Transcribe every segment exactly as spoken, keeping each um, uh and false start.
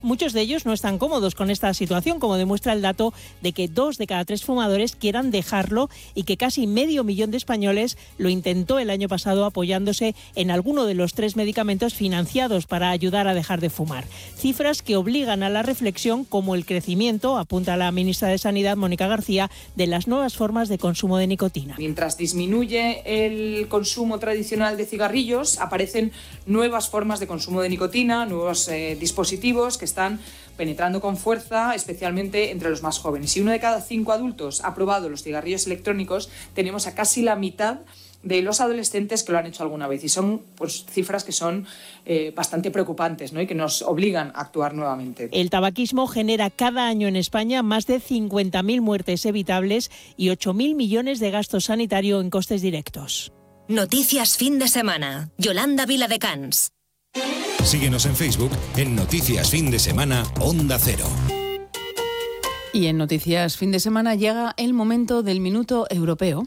Muchos de ellos no están cómodos con esta situación, como demuestra el dato de que dos de cada tres fumadores quieran dejarlo y que casi medio millón de españoles lo intentó el año pasado apoyándose en alguno de los tres medicamentos financiados para ayudar a dejar de fumar. Cifras que obligan a la reflexión, como el crecimiento, apunta la ministra de Sanidad, Mónica García, de las nuevas formas de consumo de nicotina. Mientras disminuye el consumo tradicional de cigarrillos, aparecen nuevas formas de consumo de nicotina, nuevos eh, dispositivos que están penetrando con fuerza, especialmente entre los más jóvenes. Si uno de cada cinco adultos ha probado los cigarrillos electrónicos, tenemos a casi la mitad de los adolescentes que lo han hecho alguna vez. Y son pues, cifras que son eh, bastante preocupantes, ¿no? Y que nos obligan a actuar nuevamente. El tabaquismo genera cada año en España más de cincuenta mil muertes evitables y ocho mil millones de gasto sanitario en costes directos. Noticias fin de semana. Yolanda Viladecans. Síguenos en Facebook en Noticias Fin de Semana Onda Cero. Y en Noticias Fin de Semana llega el momento del Minuto Europeo.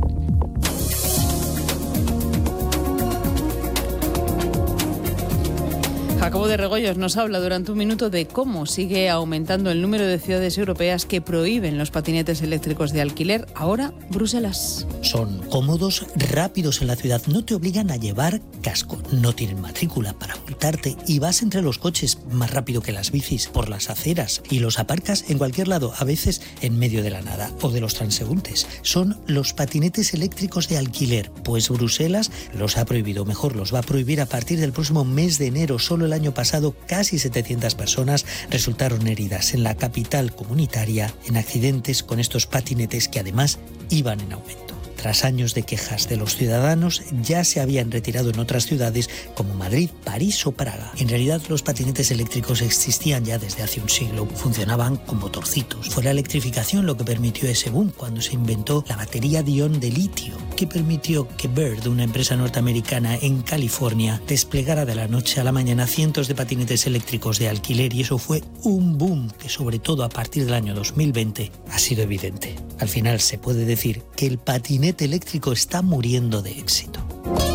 Jacobo de Regoyos nos habla durante un minuto de cómo sigue aumentando el número de ciudades europeas que prohíben los patinetes eléctricos de alquiler. Ahora, Bruselas. Son cómodos, rápidos en la ciudad, no te obligan a llevar casco, no tienen matrícula para multarte y vas entre los coches más rápido que las bicis por las aceras y los aparcas en cualquier lado, a veces en medio de la nada o de los transeúntes. Son los patinetes eléctricos de alquiler, pues Bruselas los ha prohibido, mejor los va a prohibir a partir del próximo mes de enero. Solo el año pasado casi setecientas personas resultaron heridas en la capital comunitaria en accidentes con estos patinetes que además iban en aumento. Tras años de quejas de los ciudadanos, ya se habían retirado en otras ciudades como Madrid, París o Praga. En realidad, los patinetes eléctricos existían ya desde hace un siglo. Funcionaban con motorcitos. Fue la electrificación lo que permitió ese boom cuando se inventó la batería de ion de litio, que permitió que Bird, una empresa norteamericana en California, desplegara de la noche a la mañana cientos de patinetes eléctricos de alquiler, y eso fue un boom que, sobre todo a partir del año dos mil veinte, ha sido evidente. Al final se puede decir que el patinete eléctrico está muriendo de éxito.